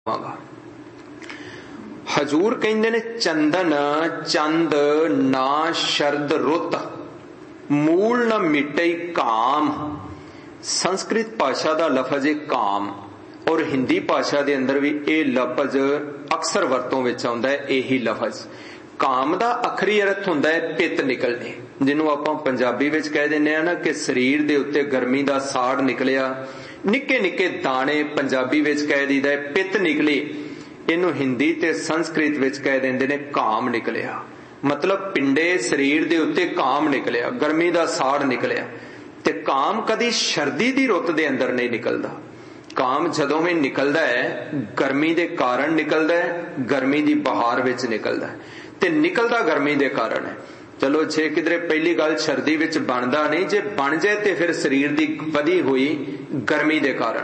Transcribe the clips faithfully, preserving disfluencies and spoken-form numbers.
हजूर कहंदे ने चंदन चंद ना शरद रुत मूल न मिटई काम। संस्कृत भाषा का लफज है काम और हिंदी भाषा के अंदर भी ये लफज अक्सर वरतों विच आउंदा है। यही लफज काम का अखरी अर्थ हुंदा है पित निकलने, जिन्हों आपां पंजाबी विच कह दिंदे आ ना कि शरीर दे उत्ते गर्मी का साड़ निकलिया। निक्के निक्के दाने पंजाबी विच कह दीदा है पित निकली, इनू हिंदी ते संस्कृत विच कह दिंदे ने काम निकलिया। मतलब पिंडे शरीर दे उत्ते काम निकलिया, गर्मी का साड़ निकलिया। ते काम कदी सर्दी दी रुत दे अंदर नहीं निकलदा। काम जदों भी निकलदा है गर्मी दे कारण निकलदा है, गर्मी दी बहार विच निकलदा है ते निकलदा गर्मी दे कारण है। चलो जे किधरे पहली गल सर्दी विच बनदा नहीं, जे बन जाए ते फिर शरीर दी वधी हुई गर्मी दे कारण।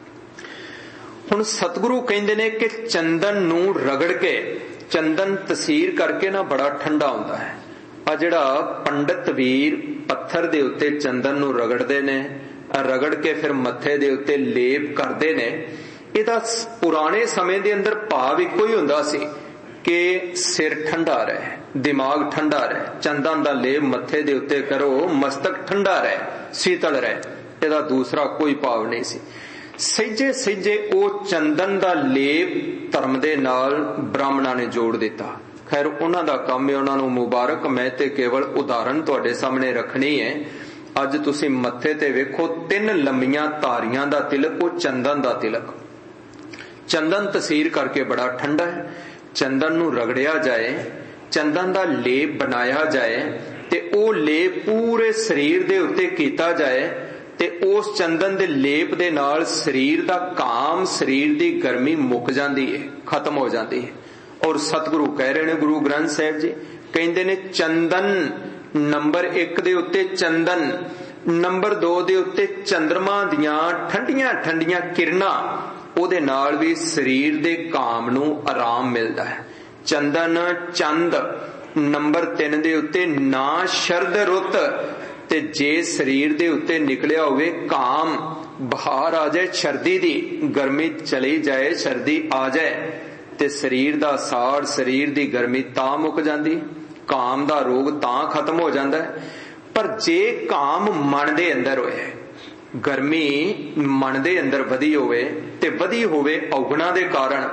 हुण सतगुरु कहंदे ने कि चंदन नू रगड़ के, चंदन तसीर करके ना बड़ा ठंडा हुंदा है। आ जिहड़ा पंडित वीर पत्थर दे उत्ते चंदन नू रगड़दे ने, रगड़ के फिर मत्थे दे उत्ते लेप करदे ने, इहदा पुराने समय दे अंदर भाव इक्को ही हुंदा सी कि सिर ठंडा रहे, दिमाग ठंडा रहे। चंदन दा लेप मत्थे दे उत्ते करो, मस्तक ठंडा रहे, शीतल रहे। इहदा दूसरा कोई भाव नहीं सी। सहिजे सहिजे ओ चंदन दा लेप धर्म दे नाल ब्राह्मणां ने जोड़ दिता। खैर उन्हां दा काम है, उन्हां नूं मुबारक। मैं ते केवल उदाहरण तुहाडे सामने रखनी है। अज तुसीं मत्थे ते वेखो तीन लंबियां धारियां दा तिलक, ओ चंदन दा तिलक। चंदन तसीर करके बड़ा ठंडा है। चंदन नूं रगड़िया जाए, चंदन दा लेप बनाया जाए ते ओ लेप पूरे शरीर दे उत्ते कीता जाए ते उस चंदन दे लेप दे नाल शरीर दा काम, शरीर दी गर्मी मुक जांदी है, खत्म हो जाती है। और सतगुरु कह रहे ने, गुरु ग्रंथ साहिब जी कहंदे ने चंदन नंबर एक दे उत्ते चंदन, नंबर दो दे उत्ते चंद्रमा दियां ठंडियां ठंडियां किरणां, ओदे नाल भी शरीर दे काम नूं आराम मिलदा है। चंदन चंद नंबर तीन दे उत्ते ना शरद रुत, ते जे शरीर दे उत्ते निकलिया होवे काम, बहार आ जाए सर्दी दी, गर्मी चली जाए सर्दी आ जाए, ते शरीर दा साड़, शरीर दी गर्मी तां मुक जांदी, काम दा रोग तां खत्म हो जांदा है। पर जे काम मन दे अंदर होए, गर्मी मन दे अंदर वधी होवे ते वधी होवे औगुणा दे कारण,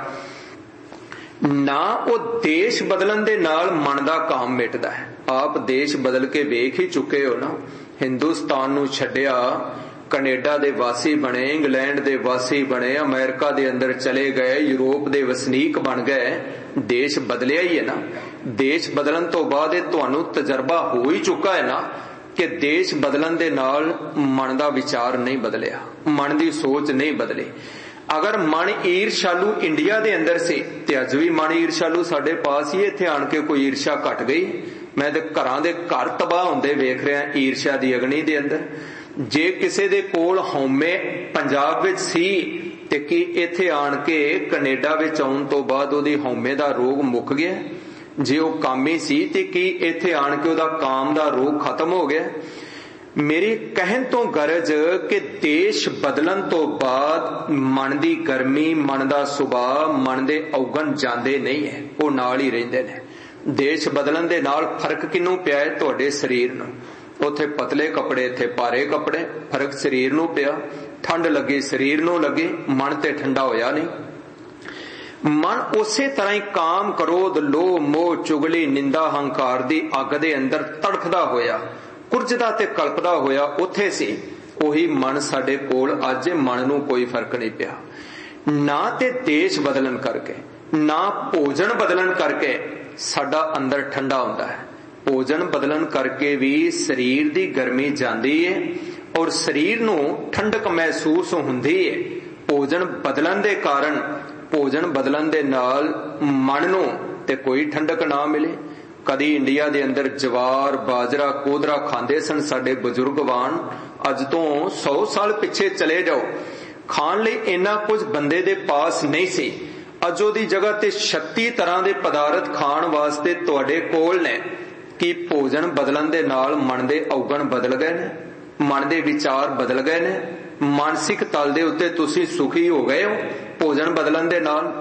ना वो देश बदलन दे नाल मन दा काम मिटदा है। आप देश बदल के वेख ही चुके हो ना। हिंदुस्तान नू छड्डिया, कनेडा दे वासी बने, इंग्लैंड दे वासी बने, अमेरिका दे अंदर चले गए, यूरोप दे वसनीक बन गए। देश बदलिया ही है ना। देश बदलन तो बाद तुहानू तजर्बा हो ही चुका है ना कि देश बदलन दे नाल मन दा विचार नहीं बदलिया, मन दी सोच नहीं बदली। अगर मन ईर्षालू इंडिया दे अंदर से, ते अज भी मन ईर्षालू साडे पास ही, इत्थे आण के कोई ईर्षा घट गई? मैं ते घरां दे घर तबाह हुंदे वेख रहा ईर्षा दी अग्नि दे अंदर। जे किसे दे कोल हौमे पंजाब विच सी ते की इत्थे आण के कनेडा विच आउण तो बाद ओदी हौमे दा रोग मुक गया? जे ओ कामी सी ते की इत्थे आण के ओदा काम दा रोग खत्म हो गया? मेरी कहन तो गरज कि देश बदलन तो बाद मन दी गर्मी, मन दा सुभाव, मन दे औगन जांदे नहीं है, वो नाल ही रहिंदे ने। देश बदलन दे नाल फर्क किनू पिया है? तुहाडे शरीर नूं। उथे पतले कपड़े, इत्थे भारे कपड़े, फर्क शरीर नूं पिया। ठंड लगी शरीर नूं लगी, मन ते ठंडा होया नहीं। मन उसे तरह ही काम, क्रोध, लोभ, मोह, चुगली, निंदा, हंकार दी अग दे अंदर तड़फदा होया, कुरजदा ते कल्पदा होया उथे सी। ओही मन साडे कोल अज, मन नूं कोई फर्क नहीं पिया। ना ते देश बदलन करके, ना भोजन बदलन करके साडा अंदर ठंडा हुंदा है। भोजन बदलन करके भी शरीर दी गर्मी जांदी है और शरीर नूं ठंडक महसूस हुंदी है। भोजन बदलन दे कारण, भोजन बदलन दे नाल मन नूं ते कोई ठंडक ना मिले। कदी इंडिया दे अंदर जवार, बाजरा, कोदरा खांदे सन साडे बजुर्गवान। अज तो सौ साल पिछे चले जाओ, खाण लई इन्ना कुछ बंदे दे पास नहीं सी। अज ओदी जगह ते छत्ती तरह दे पदार्थ खाण वास्ते तुहाडे कोल ने। कि भोजन बदलन दे नाल मन दे औगण बदल गए ने, मन दे विचार बदल गए ने, मानसिक तल दे उत्ते तुसी सुखी हो गए हो ਭੋਜਨ ਬਦਲਣ ਦੇ ਨਾਲ